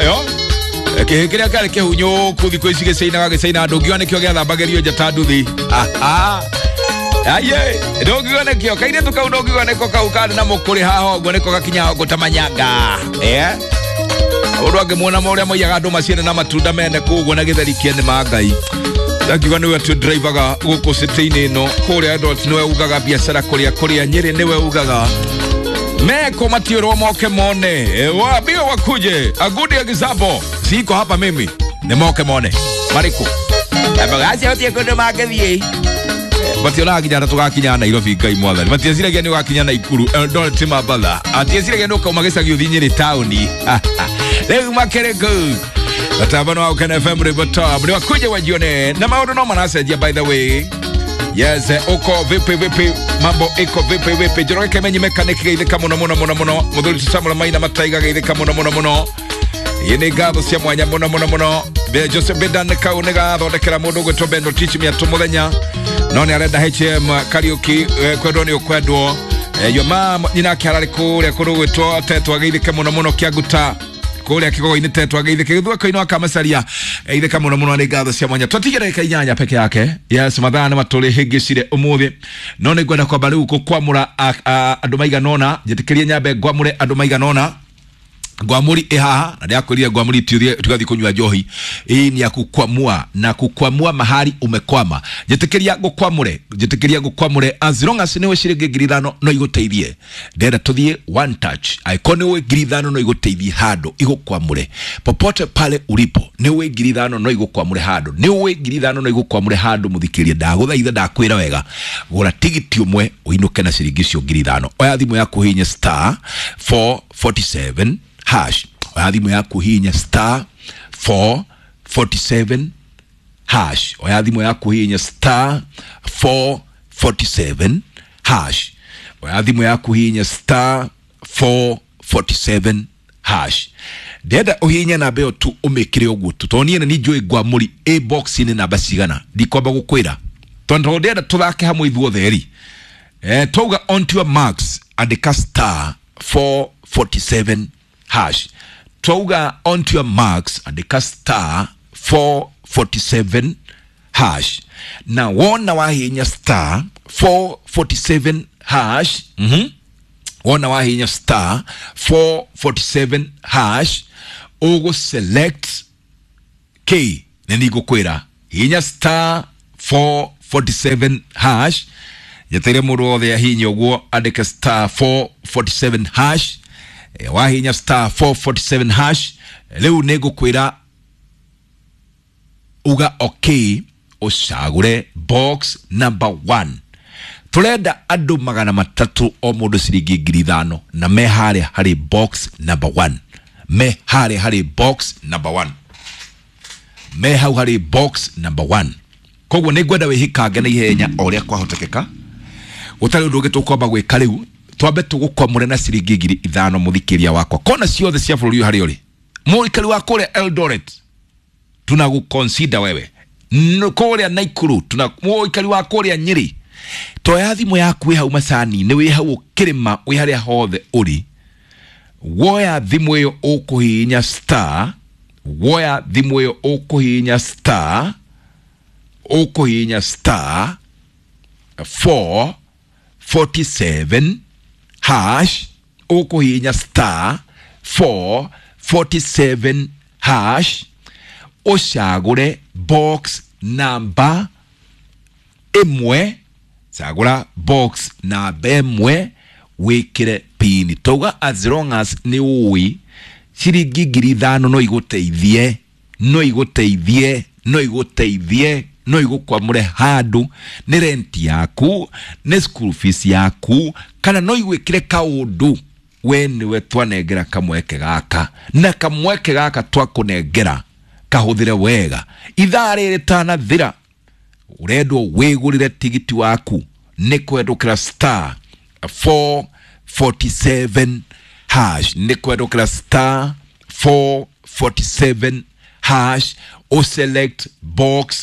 yo kira kale ke hunyo kuthi kwicige seina ndungione kio gia thambagerio njata nduthi aye ndungione kio kaire tukau ndungione ko kau kana na mukuri haho ngo niko gakinya gutamanyanga muona moria moyaga andu maciene na matunda mene kuguo na githeri kiene mangai akiuga niwe tu driver guku city-ini no kuria dot niwe ugaga biashara kuria Nyeri niwe ugaga meko matioro moke mone wabio wakuje a good example siko hapa mimi ni moke mone mariko abagazi hotie kondo magethie bationa kijana tugakinya Nairobi ngai mwathani batiacira gani wakinya na Ikuru Eldoret Timabala atiacira gani ukauma gicagi uthi Nyeri town leo makereko Atabano au kana FM ribota bali wakuje wajione na maono no manasaidia by the way yes uko vipi mambo iko vipi joroke menye mechanic ile kama mono mudhuri tusamula maina mataiga ile kama mono yene gabo cia mwanya mono be Joseph Bedan kaunega thondekera mundu gwe tobendo teach me atomuthenya none arenda HM karaoke kwendo ni okwendwo yo mama nyina kiarari kuria kuru gwetwo tetwa geithike mono kiaguta kuria kigogo-ini tetwa geithike githwa koino akamacaria geithike mono ni ngatho cia mwanya twatigere kainyanya peke yake yes mathana maturi hingicire umuthi no ni ngwenda kwamba riu kukwamura andu maiganona njitikirie nyambe ngwamure andu maiganona ngwamuri ihaha na ndiakwirire ngwamuri tugathi kunywa njohi ni ya kukwamua mahali umekwama njitikiria ngukwamure as long as niwe ciringi 5,000 no iguteithie ndenda tuthie one touch icon we 5,000 no iguteithie hando igukwamure popote pale ulipo niwe 5,000 no igukwamure hando niwe 5,000 no igukwamure hando muthikirie ndaguthaitha ndakwira wega gura tigiti umwe uinuke na ciringi cio 5,000 oya thimu yaku hinya star 447 hash oyathimu yaku hinya star 447 hash oyathimu yaku hinya star 447 hash oyathimu yaku hinya star 447 hash ndenda uhinya na beo tu umekire uguo tutonie na nijoi gwamuri a box ni namba cigana ndikwamba gukwira tondu ndenda tuthake hamwe ithuothe eri toga on to your marks andika star 447 hash twauga onto your marks andika star 447 hash na wona wahinya star 447 hash wona wahinya star 447 hash ugo select K nenigo kwera hinya star 447 hash yatere muro the hinya ugo andika star 447 hash wahinya star 447 hash leo nego kwira uga okay ushagure box number 1 turenda andu 300 o mundu ciringi 5,000 na mehare hari box number 1 mehare hari box number 1 mehau hari box number 1 koguo ningwenda wihikange na ihenya oria kwahotekeka utari undu gitukwamba gwika riu twambe tugukwamure na ciringi 5,000 muthikiria wakwa kona ciothe cia bururi hari uri muikari wa kuria Eldoret tunaguconsider wewe kuria Naikuru muikari wa kuria Nyeri toya thimu yaku hau macani ni wi hau kirima wi haria hothe uri woya thimu yo ukuhinya star 447 hash ukuhinya star 447 hash ushagure box number 1 sagura box number 1 wikire pin toga as long as ni uwi ciringi 5,000 no iguteithie no igukwamure handu ni rent yaku ni school fees yaku kana no igwikire kaundu we niwe twanengera kamweke gaka na kamweke gaka twakunengera kahuthire wega ithari ritanathira urendwo wigurire tigiti waku ni kwendukira star 447 hash ni kwendukira star 447 hash o select box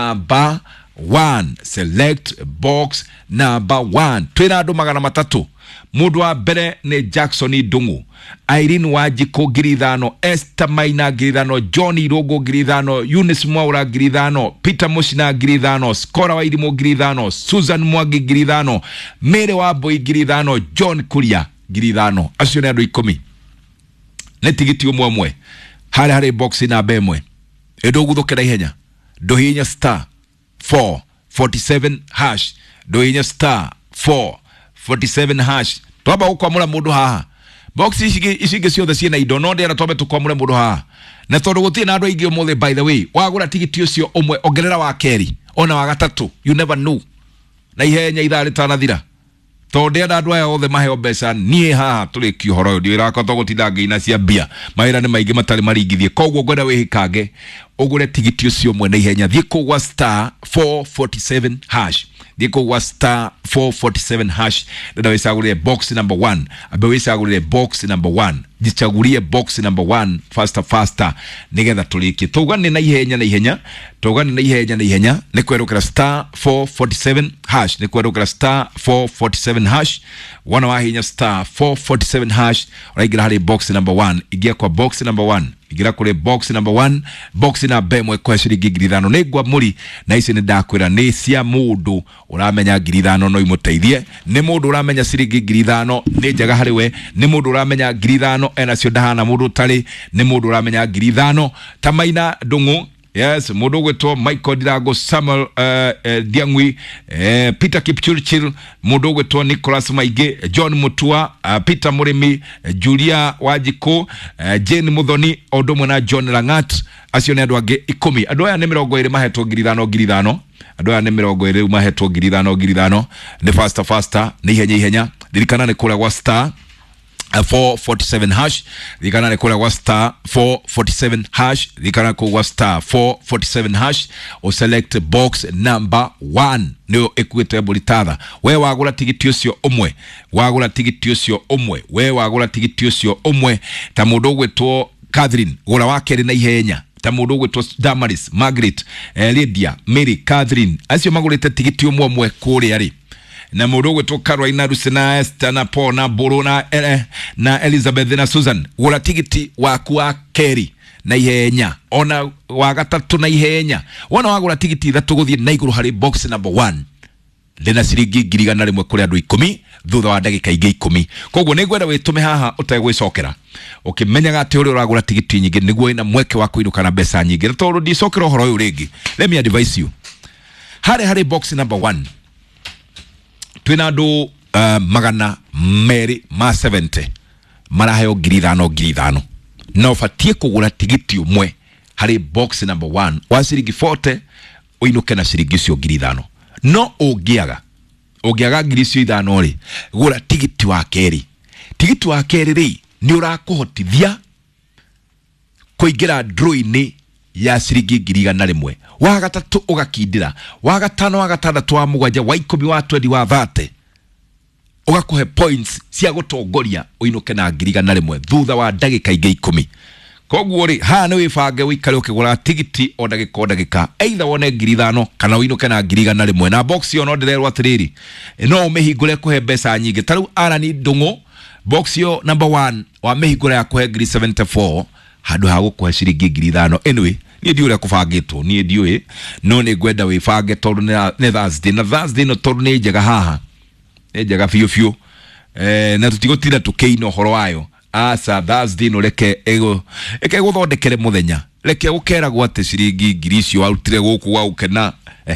number 1 twina andu 300 Mundu wa mbere ni Jackson Ndungu, Irene Wanjiku ngiri 5, Esther Maina ngiri 5, John Irogo ngiri 5, Eunice Mwaura ngiri 5, Peter Mushina ngiri 5, Skora wa Irimu ngiri 5, Susan Mwangi ngiri 5, Mary Wambui ngiri 5, John Kuria ngiri 5. Acio ni andu 10. Ne tigiti umwe hare box na bemwe edo guthokera ihenya dohinya star 447 hash dohinya star 447 hash toba ukwamura mundu haha box ishige ciothe ciena indo no ndera tobe tukwamura mundu haha na tondu gutie na andu aingi umuthe. By the way, wagura tigiti ucio umwe ongerera wa keri ona wa gatatu, you never know, na ihenya ithaa ritanathira tonde andu aya othe maheo mbeca nie haha tuli kihoro ndio irakotho gutinda ngeina cia bia mahera ni maingi matari maringithie. Koguo ngwenda wihikange ugure tigiti ucio mwe na ihenya, thie kugwa star 447 hash, thie kugwa star 447 hash, ndio wicagurire box number 1, abe wicagurire box number 1, jichagurie box number 1 faster nigetha tulikie tugane na ihenya ni kwerukira star 447 hash, ni kwerukira star 447 hash, wana wahinya star 447 hash, uraigira hari box number 1, igia kwa box number 1, igira kure box number 1, box na bemwe kwa shiringi 5,000 negwa muri na ici ni ndakwira ni cia mundu uramenya 5,000 no imuteithie, ni mundu uramenya shiringi 5,000 ni njaga hari we, ni mundu uramenya 5,000 ena cio ndahana mundu tari, ni mundu uramenya 5,000 Tamaina Ndungu. Yes, mundu gwetwo Michael Dirago, Samuel Diangwi, Peter Kipchurchir, mundu gwetwo Nicholas Maige, John Mutua, Peter Murimi, Julia Wanjiku, Jane Muthoni, Odomwe na John Langat. Acio ni andu angi 10. Andu aya ni 20 mahetwo 5,000. Andu aya ni 20 mahetwo 5,000. Ni faster ni ihenya dirikana ni kura wa star 447 hash, dikana ne kula wa star 447 hash, dikana ko wa star 447 hash, o select box number 1 nio ekwete bulitadha. We wagula tigiti ucio umwe, we wagula tigiti ucio umwe. Ta mundu gwetwo Catherine gura wakeri na ihenya, ta mundu gwetwo Damaris, Margaret, Lydia, Mary, Catherine, acio magulite tigiti umwe kuri ari na mundu gwetwo Caroline, Rusena, Esther na Paul na Buru na Elizabeth na Susan. Gura tigiti waku wa keri na ihenya, ona wa gatatu na ihenya, wana wagura tigiti 3 guthie na iguru hari box number 1 ndena ciringi 1,000 kuri andu 10 thutha wa ndagika ingi 10. Koguo ni gwenda witume haha utegwicokera ukimenyaga ati uri uragura tigiti nyingi niguo ina mweke wa kuiruka na mbeca nyingi. Tondu ndicokera horo uyu ringi, let me advise you, hari box number 1 twina andu magana meri ma 70 maraheo 5,000 no fatie kugura tigiti umwe hari box number 1 wa ciringi 40 uinuke na ciringi cio 5,000 no ugiaga 5,000 ri gura tigiti wa keri. Tigiti wa keri ri ni urakuhotithia kuingira draw-ini ya ciringi 1,000 wa gatatu ugakindira, wa gatano, wa gatandatu, wa mugwanja, wa 10, wa 20, wa 30 ugakuhe points cia gutongoria uinuke na 1,000 thutha wa ndagika ingi 10. Koguo ri ha ni wibange wikare ukigura tigiti o ndagika either wone 5,000 kana uinuke na 1,000 na box yo no ndirerwa atiriri no umehingure kuhe mbeca nyingi. Taru Arani Ndungu box yo number 1 wa mehingure ya kuhe 74 handu ha gukuhe ciringi 5,000. Anyway, ni ndiure kubangitwo ni ndiue no ni gwenda wibange tondu ni Thursday na Thursday no tondu ni njega haha ni njega fiu na tutigotira tukeino horo wayo asa Thursday no reke guthondekere muthenya, reke ukera gwate ciringi 1,000 arutire guku wa ukena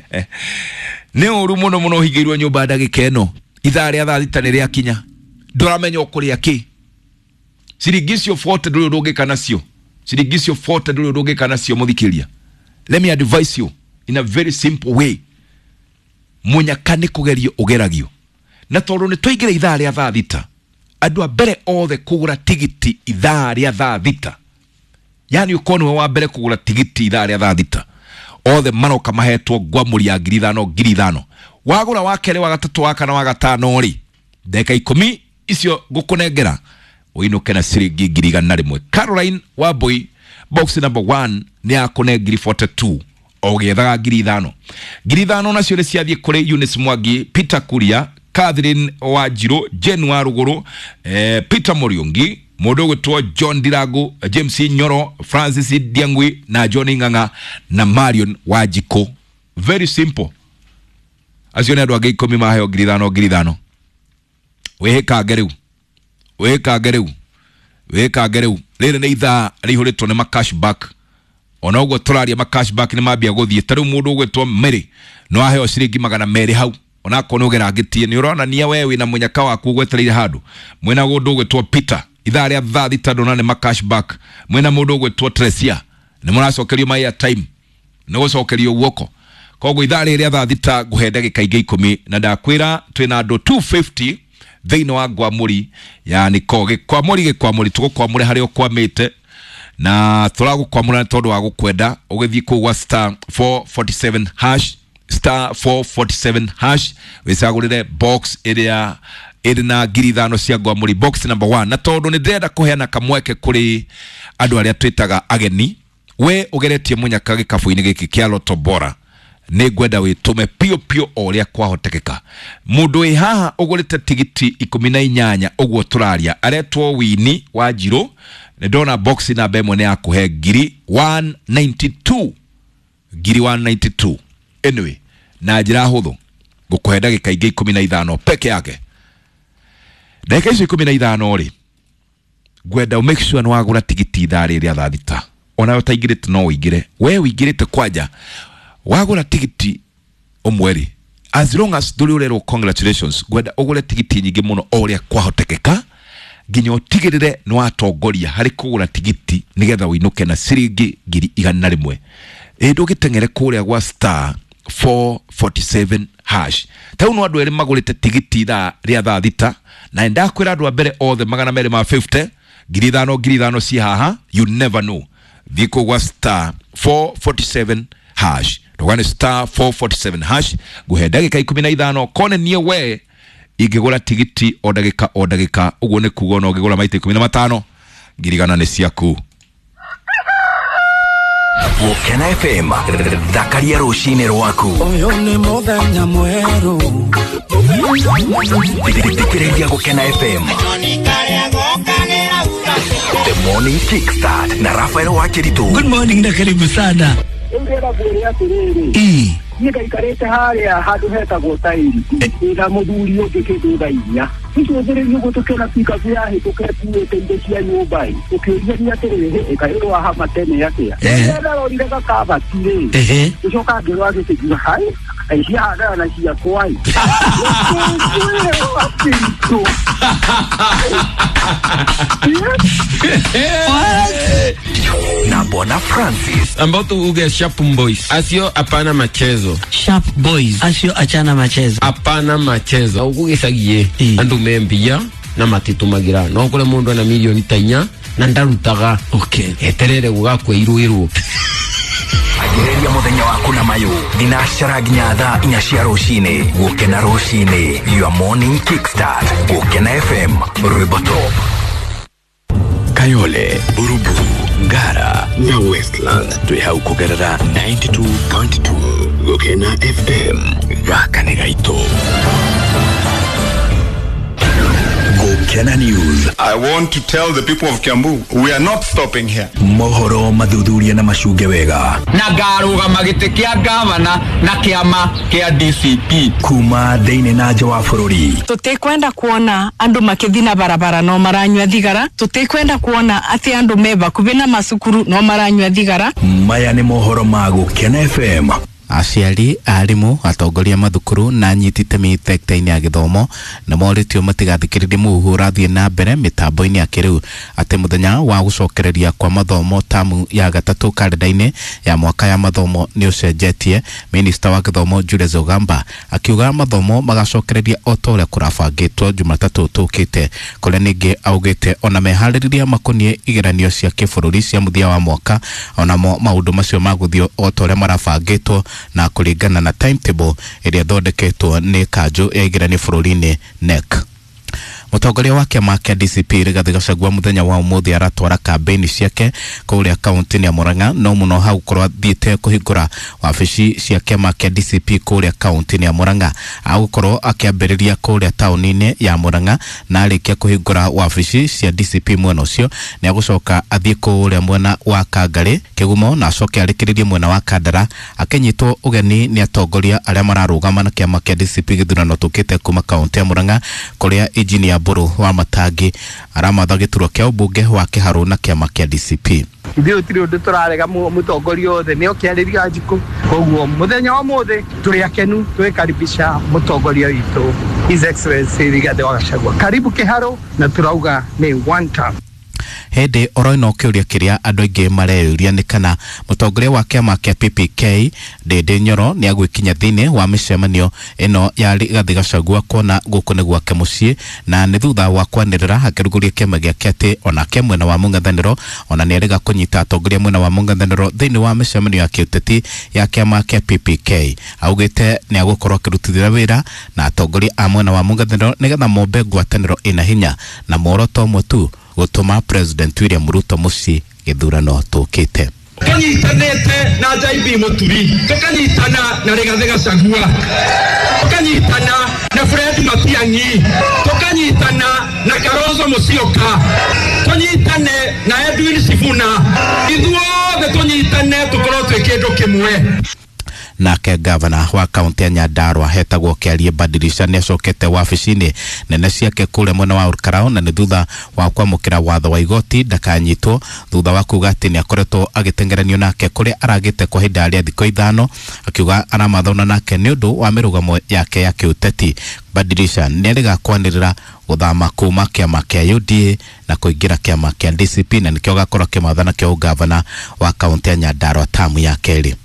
ni uru muno higirwo nyumba ndagika eno ithaa ria thaa nĩ rĩakinya nduramenya ukuria ki ciringi cio 40 nduri ndungika nacio, ciringi cio 40 nduri ndungika nacio muthikiria. Let me advise you in a very simple way, munyakani kugerio ugeragio na tondu ni twaingira ithaa ria thaa thita andu a mbere othe kugura tigiti ithaa ria thaa thita, yani ukoni wa mbere kugura tigiti ithaa ria thaa thita othe maroka mahetwo gwamuri ya 5,000 wagura wa kere, wa gatatu, wa kana, wa gatano ri ndeka 10 icio gukunengera uinuke na ciringi 1,000. Caroline Wambui box number 1 ni akunengiri 42 ogethaga 5,000 nacio ni ciathie kuri Eunice Mwangi, Peter Kuria, Catherine Wajiro, Jen Waruguru, Peter Muriungi, Modogo to John Dirago, James Nyoro, Francis Diangwi, na John Nganga, na Marion Wajiko. Very simple. As you know, I get coming my gridano. Weka gereu. Lere neitha rihoretwo ne cashback. Ona ugo turaria cashback ni mabia guthie taru mundu ugwetwo Mary no aheo ciringi 200 hau. Ona konogera gitie ni urona nia wewe na munyaka waku gwetereire handu. Mwena gundu ugwetwo Peter ithaa ria thathi tando na ne cashback. Mwena mundu ugwetwo Tresia ni muracokerio my time. Ni gucokerio guoko. Koguo ithaa ria thathi ta guhenda gikainge 10 na ndakwira twina andu 250 Theino wa Gwamuri yani koge kwamuri tugukwamure hario kwamite na turagukwamura tondu wa gukwenda ugithii kuwa *447 hash *447 wicagurire box area na ngiri cia Gwamuri box number 1 na tondu ni ndenda kuheana kamweke kuri andu aria twitaga ageni we ugeretie munyaka gikabu-ini giki kia Loto Bora ne gwenda witume pio oria kwahotekeka mundu e haha ugurite tigiti 18 ogwo turaria aretwo Wini Wajiro ne dona box na bemo ne akuhe ngiri 192 anyway na njira huthu gukuhe ndagika ingi 15 peke yake ndagika icio 15 ri gwenda make sure no wagura tigiti thari ria thathita ona utaingirite no uingire we uingirite kwaja wagura tigiti omweri as long as dulurero congratulations gwenda ugure tigiti nyingi muno oria kwahotekeka nginya utigirire no atongoria hari kugura tigiti nigetha winuke na ciringi 100 ndugitengere kuria gwa *447 hash tau no andu eri magurite tigiti ria thathita na ndakwira andu mbere othe 250 5,000 ci haha you never know thiko gwa *447 hash Rogane *447 hash guhe ndagika 15 kone niye we igigura tigiti o ndagika uguo ne kugo no gigura maita 15 ngirigana ne ciaku Gukena FM Dakaria rushine rwaku oyo ni muthenya mweru Dikiriria Gukena FM The Morning Kickstart na Rafael Wakiritu. Good morning na karibu sana Ndera bweria tiriri. Nika ikarete haria hadu heta gotairi. Ina muthuri ungi kinduga inya. Icio thiri yugo tukena pika vya hituketu tendecia nyumbai. Ukiuria ni atiriri ikairo wa hama tene yake. Ndera rorire kakaba tire. Ucoka ngirwa gitigira hai. Aishia hada na cia kwai. Na Bona Francis ambao uge Sharp Boys asio apana machezo. Sharp Boys asio achana machezo. Apana machezo ugesagie andu membia na matitumagira no kule mundu na milioni tanya na ndarutaga eterere gugakwe iruiru Agireria muthenya waku na mayu dinashara ginyatha inyashia rushine Gukena rushine your morning kickstart Gukena FM Rwibotop Kayole Buruburu Ngara na Westland tuhau kugerera 92.2 Gukena FM Rakanigaito Gukena News. I want to tell the people of Kiambu, we are not stopping here. Mohoro mathuthuria na macuge wega. Na ngaruga magite kia gavana na kiama kia DCP. Kuma thiini na nja wa bururi. Tutikwenda kuona andu makithina barabara no maranywa thigara. Tutikwenda kuona ati andu meba kubina masukuru no maranywa thigara. Maya ni mohoro ma Gukena FM. Aciari arimu atongoria mathukuru na nyititemi sekta-ini ya githomo na moritio matigathikiririe muhura thie na mbere mitambo-ini ya kiriu ati muthenya wa gucokereria kwa mathomo tamu ya gatatu kalenda-ini ya mwaka ya mathomo ni ucenjetie. Minister wa githomo Julius Ogamba akiuga mathomo magacokereria otoria kurabangitwo Jumatatu tukite kuria ningi augite ona mehaririria makonie igeranio cia kibururi cia muthia wa mwaka ona maundu macio maguthio otoria marabangitwo na kuringana na timetable iria thondeketwo ni kanjo ya igeranio bururi-ini NEC. Mutongoria wa kiama kia DCP Rigathi Gachagua muthenya wa umuthi aratwara kampeni ciake kuria kaunti ya Murang'a no muno hau korwa thiete kuhingura wabici cia kiama kia DCP kuria kaunti ya Murang'a agukorwo akiambiriria kuria tauni-ini ya Murang'a na arikia kuhingura wabici cia DCP mwena ucio ni agucoka athie kuria mwena wa Kangari Kigumo na acoke arikiririe mwena wa Kandara akenyitwo ugeni ni atongoria aria mararugama na kiama kia DCP githurano tukite kuma kaunti ya Murang'a kuria engineer Mburu wa Matangi aramatha gituro kia ubunge wa Kiharu na kiama kia DCP. Ndio tiro turarega mutongoria othe ni okiariria Njiko koguo muthenya wa mothe turi akenu twikaribisha mutongoria witu His Excellency Rigathi Gachagua. Karibu Kiharu na turauga ni one time. Hende oroino kiuria kiria andu aingi mareyuria ni kana mutongoria wa kiama kia PPK Ndindi Nyoro ni agwikinya thini wa micemanio ino ya Rigathi Gachagua kuona guku ni gwake mucii na ni thutha wa kwanirira akiruguria kiama giake ati ona kia mwena wa mung'ethaniro ona ni ariga kunyita atongoria mwena wa mung'ethaniro thini wa micemanio ya kiuteti ya kiama kia PPK augite ni agukorwo akirutithira wira na atongoria a mwena wa mung'ethaniro nigetha mombe ngwataniro ina hinya na muoroto umwe tu gutuma President William Ruto mucii githurano tukite. Tukanyitanite na Jaibi Muturi, tukanyitana na Rigathi Gachagua, tukanyitana na Fred Matiang'i, tukanyitana na Kalonzo Musyoka, tunyitane na Edwin Sifuna, ithuothe tunyitane tukorwo twi kindu kimwe. Nake gavana wa kaunti ya Nyandarua hetagwo Kiarie Badilisha ni acokete wabici-ini nene ciake kuria mwena wa Olkarau na ni thutha wa kwamukira watho wa igoti ndakanyitwo thutha wa kuga ati ni akoretwo agitengeranio nake kuria aragite kwa hinda ya thikũ 5 akiuga aramathona nake ni undu wa mirugamo yake ya kiuteti. Badilisha ni ariga kwanirira guthama kuma kiama kia UDA na kuingira kiama kia DCP na nikio gakorwo kimathana kia ugavana wa kaunti ya Nyandarua tamu ya keri.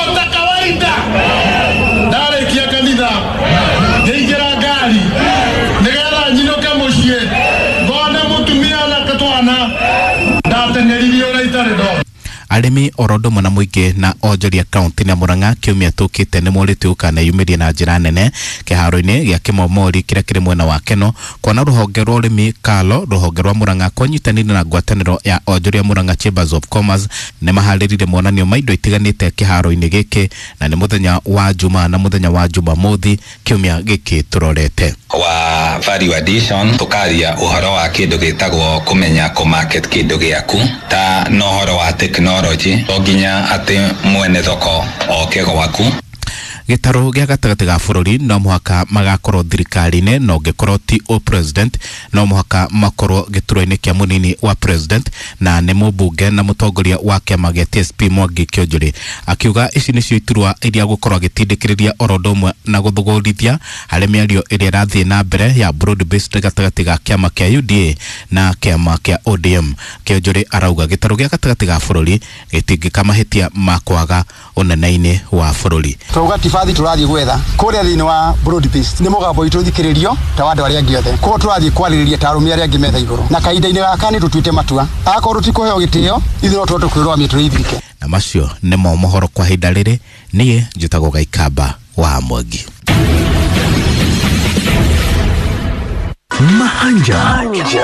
Dale kia kanitha ngeingĩra ngari nigetha nyinoke muciĩ ngone mutumia na katwana ndateng'eririe ũrĩa itarĩ ndo. Arimi orondo mwana muingi na onjoria kaunti ya Murang'a kiumia tukite ni morite ukana yumirie na njira nene kiharo-ini gia kimomori kiria kiri mwena wa Keno kwana ruhonge rwa urimi Kalo ruhonge rwa Murang'a konyitanire na ngwataniro ya onjoria Murang'a Chambers of Commerce ni maharirire monanio maindo itiganite kiharo-ini giki na ni muthenya wa Juma na muthenya wa Jumamothi kiumia giki turorete wa value addition tukaria uhoro wa kindu gitagwo kumenya ku market kindu giaku ta no uhoro wa technology oginya ati mwene thoko oke gwaku. Gitaro gia gatagati ga bururi no muhaka magakorwo thirikari-ini no ngikorwo ti o president no muhaka makorwo gituro-ini kia munini wa president na ni mubunge na mutongoria wa kiama gia TSP Mwangi Kionjuri akiuga ici nicio iturwa iria gukorwo agitindikiriria orondo umwe na guthugurithia hari miario iria rathie na mbere ya broad based gatagati ga kiama kia UDA na kiama kia ODM. Kionjuri arauga gitaro gia gatagati ga bururi gitingikamahitia makwaga unene-ini wa bururi. Tibathi turathie gwetha kuria thini wa broad based ni mugambo itu thikiririo ta wandu aria angi othe ko turathie kwariria ta arumi aria angi metha iguru na kahinda-ini gaka ni tutuite matua akorwo tikuheo gitio ithu no twote kwirwa mitureithike na macio ni mo mohoro kwa hinda riri nie njitagwo Gaikamba wa Mwangi. Mahanja